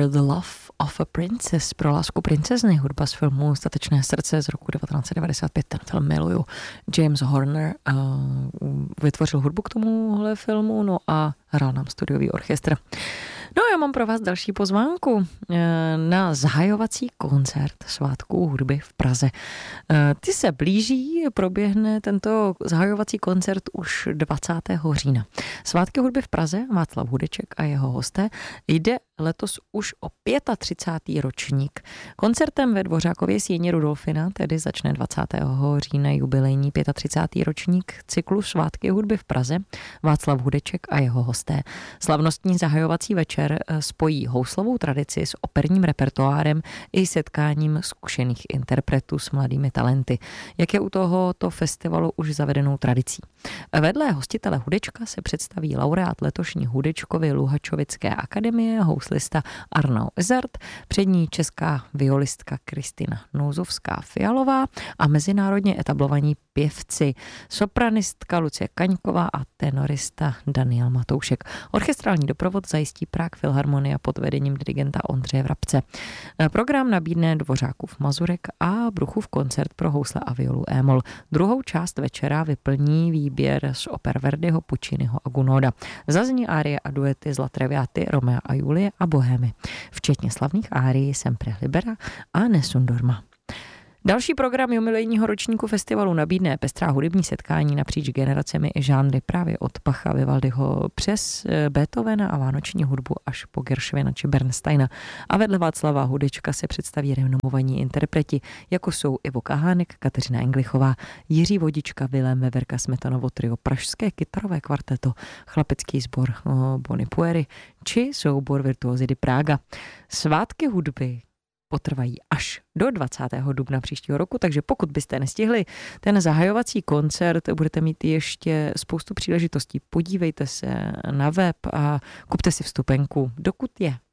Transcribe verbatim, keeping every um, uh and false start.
For the Love of a Princess, pro lásku princezny, hudba z filmu Statečné srdce z roku devatenáct set devadesát pět, ten film miluju. James Horner uh, vytvořil hudbu k tomuhle filmu, no a hrál nám studiový orchestr. No já mám pro vás další pozvánku na zahajovací koncert svátků hudby v Praze. Ty se blíží, proběhne tento zahajovací koncert už dvacátého října. Svátky hudby v Praze, Václav Hudeček a jeho hosté, jde letos už o třicátý pátý ročník. Koncertem ve Dvořákově síni Rudolfina tedy začne dvacátého října jubilejní třicátý pátý ročník cyklu Svátky hudby v Praze, Václav Hudeček a jeho hosté. Slavnostní zahajovací večer spojí houslovou tradici s operním repertoárem i setkáním zkušených interpretů s mladými talenty, jak je u tohoto festivalu už zavedenou tradicí. Vedle hostitele Hudečka se představí laureát letošní Hudečkovy Luhačovické akademie, houslista Arnaud Izard, přední česká violistka Kristina Nouzovská-Fialová a mezinárodně etablovaní pěvci, sopranistka Lucie Kaňková a tenorista Daniel Matoušek. Orchestrální doprovod zajistí Prague Filharmonia pod vedením dirigenta Ondřeje Vrabce. Program nabídne Dvořákův Mazurek a Bruchův koncert pro housle a violu émol. Druhou část večera vyplní výběr z oper Verdiho, Pucciniho a Gunóda. Zazní árie a duety z La Traviaty, Romea a Julie a Bohémy, včetně slavných árií Sempre Libera a Nessun Dorma. Další program jubilejního ročníku festivalu nabídne pestrá hudební setkání napříč generacemi i žánry právě od Bacha, Vivaldiho přes Beethovena a vánoční hudbu až po Gershwina či Bernsteina. A vedle Václava Hudečka se představí renomovaní interpreti, jako jsou Ivo Kahánek, Kateřina Englichová, Jiří Vodička, Vilém Veverka, Smetanovo trio, pražské kytarové kvarteto, chlapecký sbor Bony Puery či soubor Virtuosi Praga. Svátky hudby potrvají až do dvacátého dubna příštího roku, takže pokud byste nestihli ten zahajovací koncert, budete mít ještě spoustu příležitostí. Podívejte se na web a kupte si vstupenku, dokud je.